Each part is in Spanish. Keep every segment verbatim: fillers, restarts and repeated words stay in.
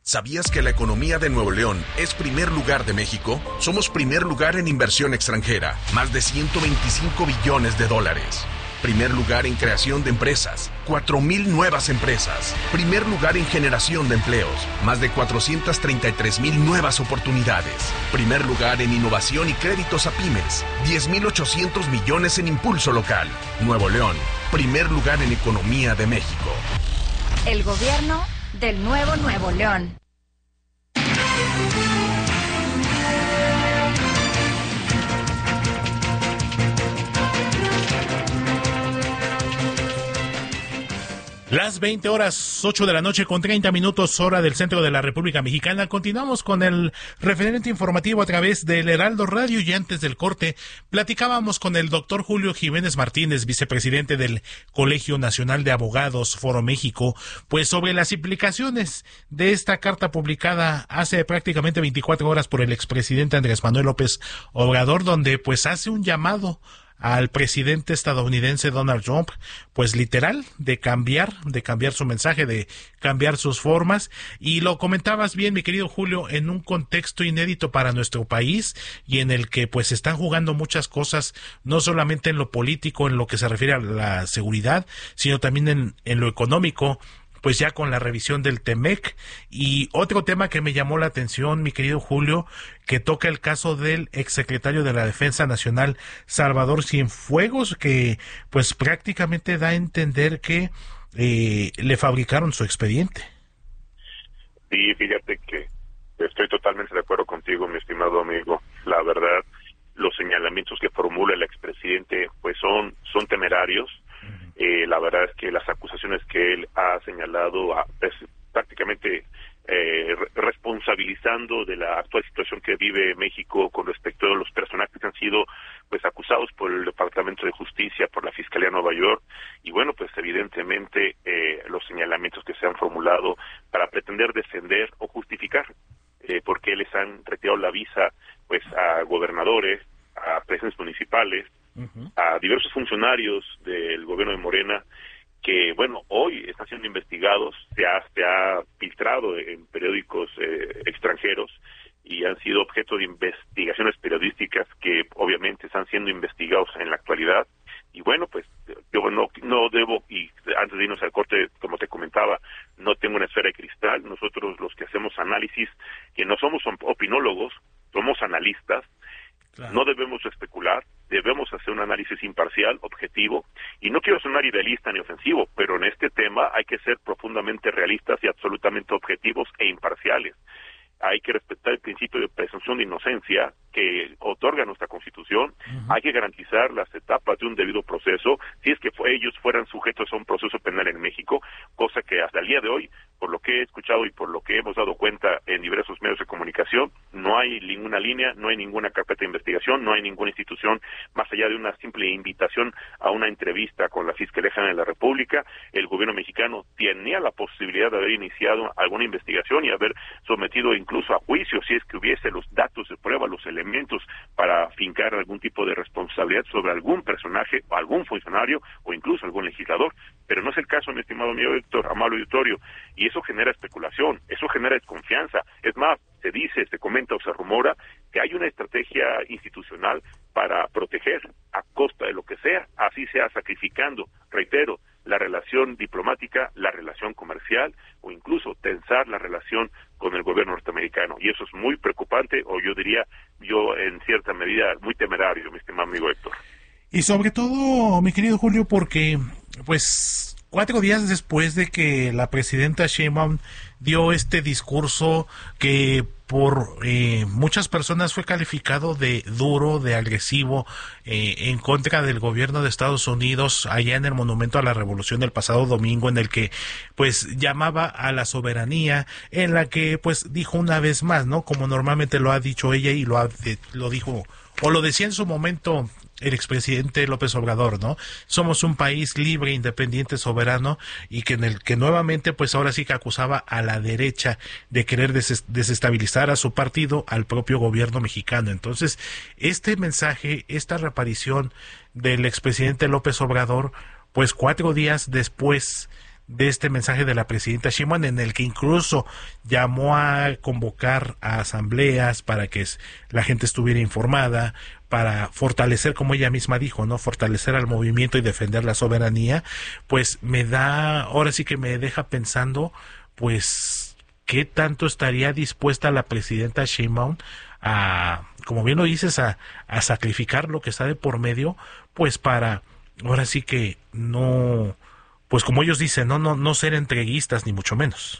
¿Sabías que la economía de Nuevo León es primer lugar de México? Somos primer lugar en inversión extranjera, más de ciento veinticinco billones de dólares. Primer lugar en creación de empresas, cuatro mil nuevas empresas. Primer lugar en generación de empleos, más de cuatrocientas treinta y tres mil nuevas oportunidades. Primer lugar en innovación y créditos a pymes, diez mil ochocientos millones en impulso local. Nuevo León, primer lugar en economía de México. El gobierno del nuevo Nuevo León. Las veinte horas, ocho de la noche con treinta minutos, hora del centro de la República Mexicana. Continuamos con el referente informativo a través del Heraldo Radio, y antes del corte platicábamos con el doctor Julio Jiménez Martínez, vicepresidente del Colegio Nacional de Abogados Foro México, pues sobre las implicaciones de esta carta publicada hace prácticamente veinticuatro horas por el expresidente Andrés Manuel López Obrador, donde pues hace un llamado al presidente estadounidense Donald Trump, pues literal, de cambiar, de cambiar su mensaje, de cambiar sus formas, y lo comentabas bien, mi querido Julio, en un contexto inédito para nuestro país, y en el que pues están jugando muchas cosas, no solamente en lo político, en lo que se refiere a la seguridad, sino también en, en lo económico, pues ya con la revisión del Temec. Y otro tema que me llamó la atención, mi querido Julio, que toca el caso del exsecretario de la Defensa Nacional, Salvador Cienfuegos, que pues prácticamente da a entender que eh, le fabricaron su expediente. Sí, fíjate que estoy totalmente de acuerdo contigo, mi estimado amigo. La verdad, los señalamientos que formula el expresidente pues son, son temerarios. Eh, la verdad es que las acusaciones que él ha señalado, a, pues, prácticamente eh, responsabilizando de la actual situación que vive México con respecto a los personajes que han sido pues acusados por el Departamento de Justicia, por la Fiscalía de Nueva York, y bueno, pues evidentemente eh, los señalamientos que se han formulado para pretender defender o justificar eh, por qué les han retirado la visa pues a gobernadores, a presidentes municipales, a diversos funcionarios del gobierno de Morena que, bueno, hoy están siendo investigados, se ha, se ha filtrado en periódicos eh, extranjeros y han sido objeto de investigaciones periodísticas que obviamente están siendo investigados en la actualidad. Y bueno, pues yo no, no debo, y antes de irnos al corte, como te comentaba, no tengo una esfera de cristal. Nosotros los que hacemos análisis, que no somos opinólogos, somos analistas. Claro. No debemos especular, debemos hacer un análisis imparcial, objetivo, y no quiero sonar idealista ni ofensivo, pero en este tema hay que ser profundamente realistas y absolutamente objetivos e imparciales. Hay que respetar el principio de presunción de inocencia que otorga nuestra Constitución. Uh-huh. Hay que garantizar las etapas de un debido proceso, si es que fue, ellos fueran sujetos a un proceso penal en México, cosa que hasta el día de hoy, por lo que he escuchado y por lo que hemos dado cuenta en diversos medios de comunicación, no hay ninguna línea, no hay ninguna carpeta de investigación, no hay ninguna institución, más allá de una simple invitación a una entrevista con la Fiscalía General de la República. El gobierno mexicano tenía la posibilidad de haber iniciado alguna investigación y haber sometido incluso a juicio, si es que hubiese los datos de prueba, los elementos para fincar algún tipo de responsabilidad sobre algún personaje o algún funcionario o incluso algún legislador, pero no es el caso, mi estimado amigo Héctor, amable auditorio, y eso genera especulación, eso genera desconfianza. Es más, se dice, se comenta o se rumora que hay una estrategia institucional para proteger a costa de lo que sea, así sea sacrificando, reitero, la relación diplomática, la relación comercial o incluso tensar la relación con el gobierno norteamericano. Y eso es muy preocupante, o yo diría, yo en cierta medida, muy temerario, mi estimado amigo Héctor. Y sobre todo, mi querido Julio, porque pues cuatro días después de que la presidenta Sheinbaum dio este discurso que por eh, muchas personas fue calificado de duro, de agresivo, eh, en contra del gobierno de Estados Unidos, allá en el Monumento a la Revolución del pasado domingo, en el que pues llamaba a la soberanía, en la que pues dijo una vez más, ¿no? Como normalmente lo ha dicho ella y lo, ha, lo dijo, o lo decía en su momento el expresidente López Obrador, ¿no? Somos un país libre, independiente, soberano, y que en el que nuevamente, pues ahora sí que acusaba a la derecha de querer des- desestabilizar a su partido, al propio gobierno mexicano. Entonces, este mensaje, esta reaparición del expresidente López Obrador, pues cuatro días después de este mensaje de la presidenta Sheinbaum, en el que incluso llamó a convocar a asambleas para que la gente estuviera informada, para fortalecer, como ella misma dijo, ¿no? Fortalecer al movimiento y defender la soberanía, pues me da, ahora sí que me deja pensando, pues, ¿qué tanto estaría dispuesta la presidenta Sheinbaum a, como bien lo dices, a, a sacrificar lo que está de por medio, pues para, ahora sí que no, pues como ellos dicen, no, no, no ser entreguistas ni mucho menos?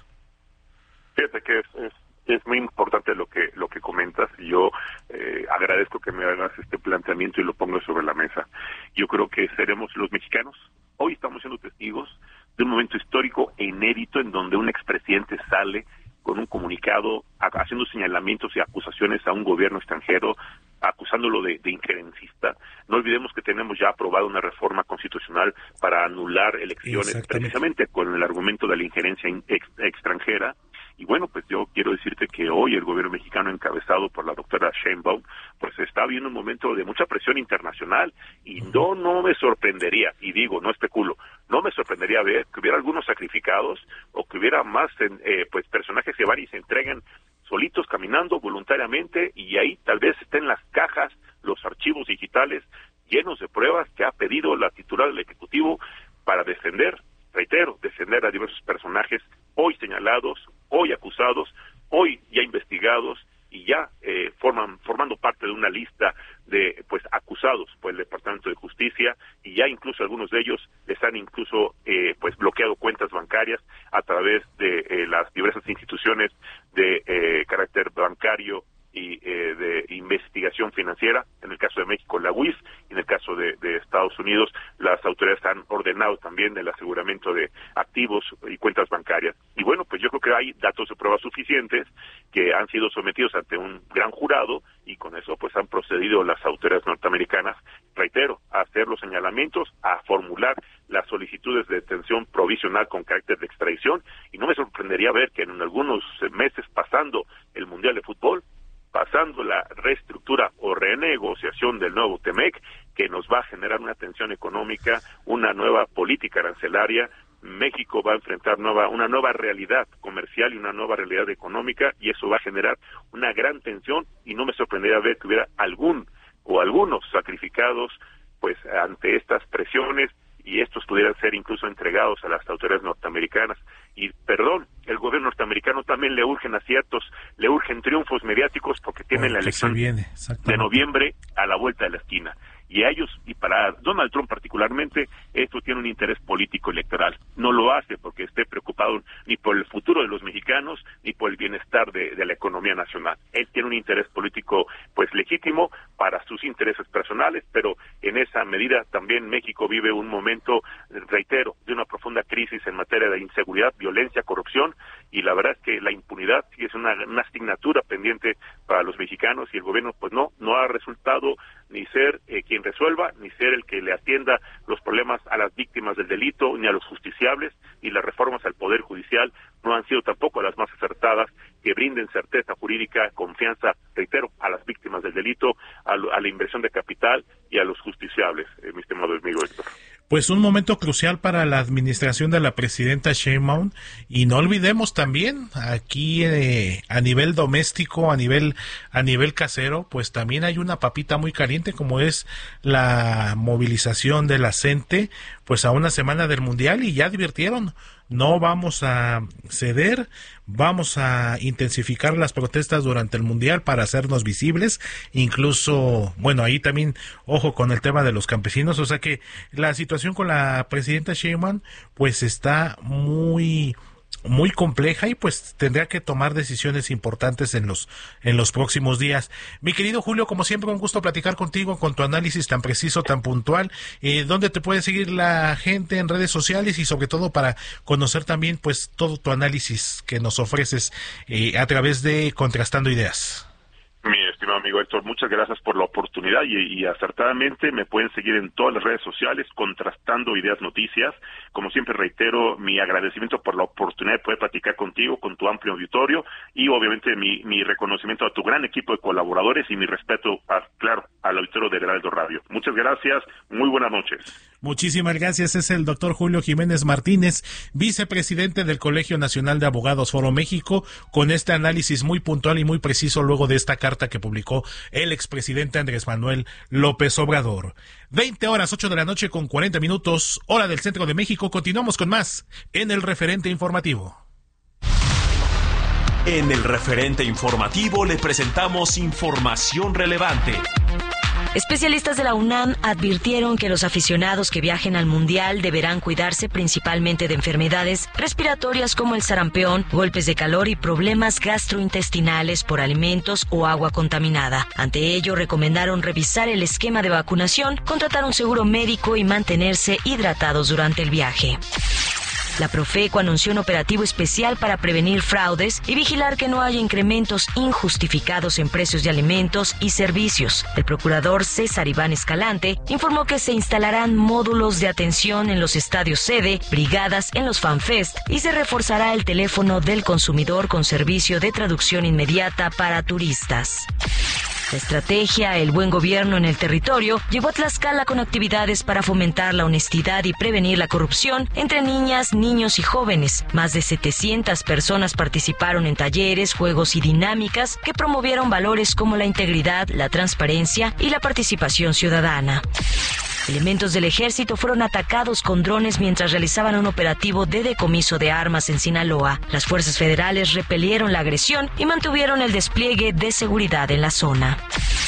Fíjate que es, es, es muy importante lo que lo que comentas, y yo eh, agradezco que me hagas este planteamiento y lo pongo sobre la mesa. Yo creo que seremos los mexicanos, hoy estamos siendo testigos de un momento histórico e inédito en donde un expresidente sale con un comunicado haciendo señalamientos y acusaciones a un gobierno extranjero, acusándolo de, de injerencista. No olvidemos que tenemos ya aprobada una reforma constitucional para anular elecciones, precisamente con el argumento de la injerencia ex, extranjera. Y bueno, pues yo quiero decirte que hoy el gobierno mexicano, encabezado por la doctora Sheinbaum, pues está viendo un momento de mucha presión internacional, y no, no me sorprendería, y digo, no especulo, no me sorprendería ver que hubiera algunos sacrificados, o que hubiera más eh, pues personajes que van y se entregan solitos caminando voluntariamente, y ahí tal vez estén las cajas, los archivos digitales llenos de pruebas que ha pedido la titular del Ejecutivo para defender, reitero, defender a diversos personajes hoy señalados, hoy acusados, hoy ya investigados y ya eh, forman formando parte de una lista de pues acusados por el Departamento de Justicia, y ya incluso algunos de ellos les han incluso eh, pues bloqueado cuentas bancarias a través de eh, las diversas instituciones de eh, carácter bancario y eh, de investigación financiera. En el caso de México, la U I F, y en el caso de, de Estados Unidos, las autoridades han ordenado también el aseguramiento de activos y cuentas bancarias. Y bueno, pues yo creo que hay datos de pruebas suficientes que han sido sometidos ante un gran jurado, y con eso pues han procedido las autoridades norteamericanas, reitero, a hacer los señalamientos, a formular las solicitudes de detención provisional con carácter de extradición, y no me sorprendería ver que en algunos meses, pasando el Mundial de Fútbol, pasando la reestructura o renegociación del nuevo TEMEC, que nos va a generar una tensión económica, una nueva política arancelaria, México va a enfrentar nueva, una nueva realidad comercial y una nueva realidad económica, y eso va a generar una gran tensión, y no me sorprendería ver que hubiera algún o algunos sacrificados pues ante estas presiones, y estos pudieran ser incluso entregados a las autoridades norteamericanas. Y perdón, el gobierno norteamericano también le urgen aciertos, le urgen triunfos mediáticos, porque tienen la elección viene, de noviembre a la vuelta de la esquina. Y a ellos, y para Donald Trump particularmente, esto tiene un interés político electoral. No lo hace porque esté preocupado ni por el futuro de los mexicanos, ni por el bienestar de, de la economía nacional. Él tiene un interés político pues legítimo para sus intereses personales, pero en esa medida también México vive un momento, reitero, de una profunda crisis en materia de inseguridad, violencia, corrupción, y la verdad es que la impunidad sí es una, una asignatura pendiente para los mexicanos, y el gobierno pues no, no ha resultado ni ser eh, quien resuelva, ni ser el que le atienda los problemas a las víctimas del delito, ni a los justiciables, y las reformas al Poder Judicial no han sido tampoco las más acertadas, que brinden certeza jurídica, confianza, reitero, a las víctimas del delito, a, lo, a la inversión de capital y a los justiciables, eh, mi estimado amigo Héctor. Pues un momento crucial para la administración de la presidenta Sheinbaum, y no olvidemos también aquí eh, a nivel doméstico, a nivel a nivel casero, pues también hay una papita muy caliente, como es la movilización de la CENTE, pues a una semana del Mundial, y ya advirtieron, no vamos a ceder, vamos a intensificar las protestas durante el Mundial para hacernos visibles, incluso, bueno, ahí también, ojo con el tema de los campesinos, o sea que la situación con la presidenta Sheinbaum, pues está muy muy compleja, y pues tendrá que tomar decisiones importantes en los en los próximos días. Mi querido Julio, como siempre, un gusto platicar contigo con tu análisis tan preciso, tan puntual. Eh, ¿Dónde te puede seguir la gente en redes sociales, y sobre todo para conocer también pues todo tu análisis que nos ofreces eh, a través de Contrastando Ideas? Mi estimado amigo Héctor, muchas gracias por la oportunidad y, y acertadamente me pueden seguir en todas las redes sociales contrastando ideas noticias. Como siempre reitero mi agradecimiento por la oportunidad de poder platicar contigo, con tu amplio auditorio y obviamente mi, mi reconocimiento a tu gran equipo de colaboradores y mi respeto, a, claro, al auditorio de Heraldo Radio. Muchas gracias, muy buenas noches. Muchísimas gracias. Es el doctor Julio Jiménez Martínez, vicepresidente del Colegio Nacional de Abogados Foro México, con este análisis muy puntual y muy preciso luego de esta carta que publicó el expresidente Andrés Manuel López Obrador. veinte horas, ocho de la noche con cuarenta minutos, hora del centro de México. Continuamos con más en el referente informativo. En el referente informativo le presentamos información relevante. Especialistas de la UNAM advirtieron que los aficionados que viajen al Mundial deberán cuidarse principalmente de enfermedades respiratorias como el sarampión, golpes de calor y problemas gastrointestinales por alimentos o agua contaminada. Ante ello, recomendaron revisar el esquema de vacunación, contratar un seguro médico y mantenerse hidratados durante el viaje. La Profeco anunció un operativo especial para prevenir fraudes y vigilar que no haya incrementos injustificados en precios de alimentos y servicios. El procurador César Iván Escalante informó que se instalarán módulos de atención en los estadios sede, brigadas en los FanFest y se reforzará el teléfono del consumidor con servicio de traducción inmediata para turistas. La estrategia El Buen Gobierno en el Territorio llegó a Tlaxcala con actividades para fomentar la honestidad y prevenir la corrupción entre niñas, niños y jóvenes. Más de setecientas personas participaron en talleres, juegos y dinámicas que promovieron valores como la integridad, la transparencia y la participación ciudadana. Elementos del ejército fueron atacados con drones mientras realizaban un operativo de decomiso de armas en Sinaloa. Las fuerzas federales repelieron la agresión y mantuvieron el despliegue de seguridad en la zona.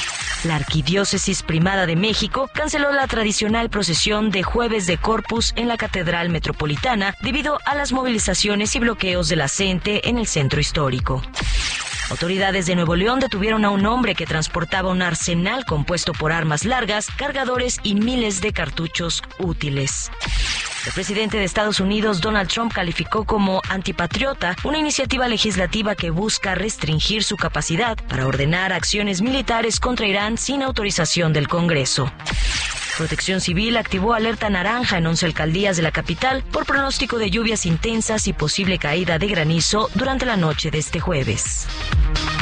La Arquidiócesis Primada de México canceló la tradicional procesión de Jueves de Corpus en la Catedral Metropolitana debido a las movilizaciones y bloqueos de la C E N T E en el centro histórico. Autoridades de Nuevo León detuvieron a un hombre que transportaba un arsenal compuesto por armas largas, cargadores y miles de cartuchos útiles. El presidente de Estados Unidos, Donald Trump, calificó como antipatriota una iniciativa legislativa que busca restringir su capacidad para ordenar acciones militares contra Irán sin autorización del Congreso. Protección Civil activó alerta naranja en once alcaldías de la capital por pronóstico de lluvias intensas y posible caída de granizo durante la noche de este jueves.